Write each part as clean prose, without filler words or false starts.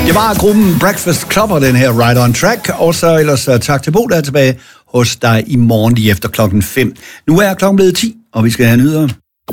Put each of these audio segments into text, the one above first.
Det var gruppen Breakfast Club og den her Right on Track, og så ellers tak til Bo, der er tilbage hos dig i morgen lige efter 5:00. Nu er klokken blevet 10, og vi skal have nyheder.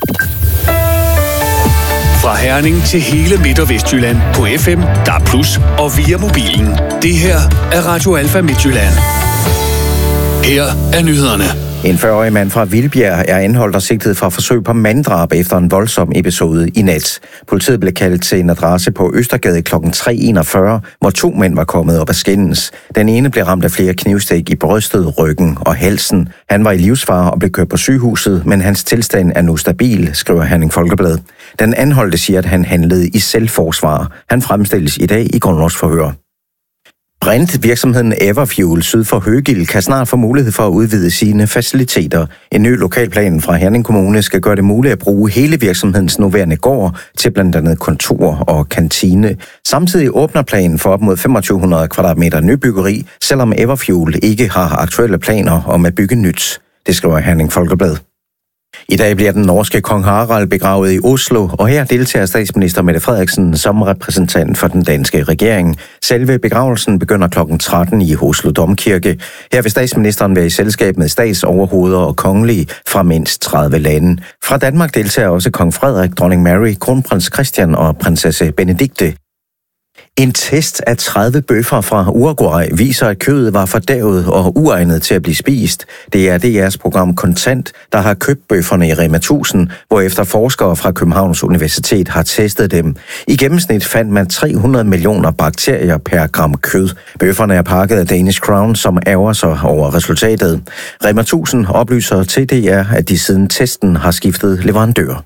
Fra Herning til hele Midt- og Vestjylland på FM, DAB+ og via mobilen. Det her er Radio Alfa Midtjylland. Her er nyhederne. En 40-årig mand fra Vildbjerg er anholdt og sigtet for forsøg på manddrab efter en voldsom episode i nat. Politiet blev kaldt til en adresse på Østergade kl. 3:41, hvor 2 mænd var kommet op af skændes. Den ene blev ramt af flere knivstik i brystet, ryggen og halsen. Han var i livsfare og blev kørt på sygehuset, men hans tilstand er nu stabil, skriver Herning Folkeblad. Den anholdte siger, at han handlede i selvforsvar. Han fremstilles i dag i grundlovsforhør. Brint-virksomheden Everfuel syd for Høgild kan snart få mulighed for at udvide sine faciliteter. En ny lokalplan fra Herning Kommune skal gøre det muligt at bruge hele virksomhedens nuværende gård til blandt andet kontor og kantine. Samtidig åbner planen for op mod 2500 kvadratmeter nybyggeri, selvom Everfuel ikke har aktuelle planer om at bygge nyt. Det skriver Herning Folkeblad. I dag bliver den norske kong Harald begravet i Oslo, og her deltager statsminister Mette Frederiksen som repræsentant for den danske regering. Selve begravelsen begynder kl. 13 i Oslo Domkirke. Her vil statsministeren være i selskab med statsoverhoveder og kongelige fra mindst 30 lande. Fra Danmark deltager også kong Frederik, dronning Mary, kronprins Christian og prinsesse Benedikte. En test af 30 bøffer fra Uruguay viser, at kødet var fordærvet og uegnet til at blive spist. Det er DR's program Kontant, der har købt bøfferne i Rema 1000, hvorefter forskere fra Københavns Universitet har testet dem. I gennemsnit fandt man 300 millioner bakterier per gram kød. Bøfferne er pakket af Danish Crown, som ærger sig over resultatet. Rema 1000 oplyser til DR, at de siden testen har skiftet leverandør.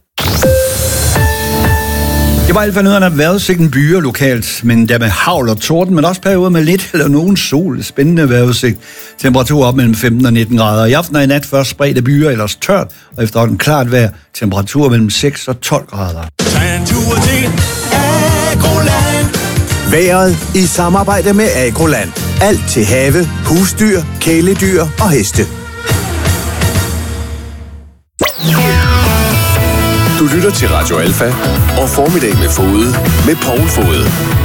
Det var alt for nyhederne af vejrudsigten byer lokalt, men der med havl og torden, men også perioder med lidt eller nogen sol. Spændende vejrudsigt. Temperatur op mellem 15 og 19 grader. I aften og i nat først spredte byer, ellers tørt, og efterhånden klart vejr. Temperatur mellem 6 og 12 grader. Vejret i samarbejde med Agroland. Alt til have, husdyr, kæledyr og heste. Du lytter til Radio Alfa og Formiddag med Fode med Poul Fode.